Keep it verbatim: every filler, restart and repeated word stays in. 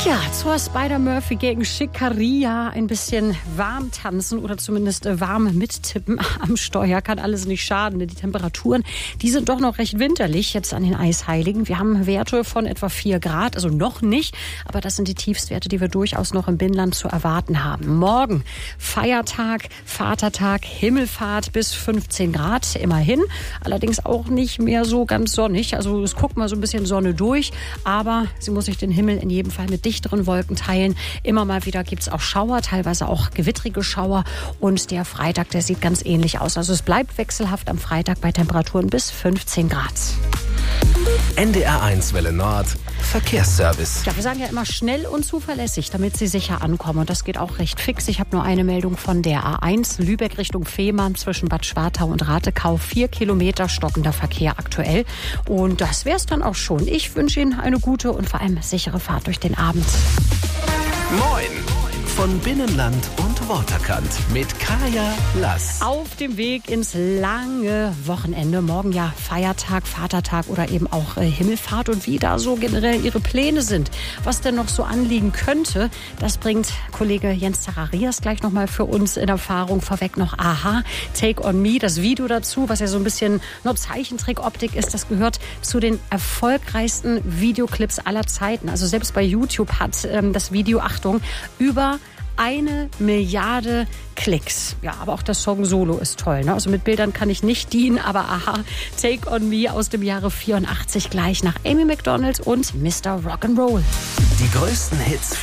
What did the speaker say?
Ja, zur Spider-Murphy gegen Schickeria ein bisschen warm tanzen oder zumindest warm mittippen am Steuer kann alles nicht schaden. Die Temperaturen, die sind doch noch recht winterlich jetzt an den Eisheiligen. Wir haben Werte von etwa vier Grad, also noch nicht, aber das sind die Tiefstwerte, die wir durchaus noch im Binnenland zu erwarten haben. Morgen Feiertag, Vatertag, Himmelfahrt bis fünfzehn Grad, immerhin. Allerdings auch nicht mehr so ganz sonnig, also es guckt mal so ein bisschen Sonne durch, aber sie muss sich den Himmel in jedem Fall mit dichteren Wolken teilen. Immer mal wieder gibt es auch Schauer, teilweise auch gewittrige Schauer. Und der Freitag, der sieht ganz ähnlich aus. Also es bleibt wechselhaft am Freitag bei Temperaturen bis fünfzehn Grad. N D R eins Welle Nord, Verkehrsservice. Ja, wir sagen ja immer schnell und zuverlässig, damit Sie sicher ankommen. Und das geht auch recht fix. Ich habe nur eine Meldung von der A eins, Lübeck Richtung Fehmarn zwischen Bad Schwartau und Ratekau. Vier Kilometer stockender Verkehr aktuell. Und das wäre es dann auch schon. Ich wünsche Ihnen eine gute und vor allem sichere Fahrt durch den Abend. Moin! Von Binnenland und Waterkant mit Kaya Lass. Auf dem Weg ins lange Wochenende. Morgen ja Feiertag, Vatertag oder eben auch äh, Himmelfahrt. Und wie da so generell Ihre Pläne sind, was denn noch so anliegen könnte, das bringt Kollege Jens Zacharias gleich nochmal für uns in Erfahrung. Vorweg noch Aha, Take on Me, das Video dazu, was ja so ein bisschen nur Zeichentrickoptik ist. Das gehört zu den erfolgreichsten Videoclips aller Zeiten. Also selbst bei YouTube hat ähm, das Video, Achtung, über eine Milliarde Klicks. Ja, aber auch das Song Solo ist toll. Ne? Also mit Bildern kann ich nicht dienen, aber aha, Take on Me aus dem Jahre vierundachtzig gleich nach Amy Macdonald und Mister Rock'n'Roll. Die größten Hits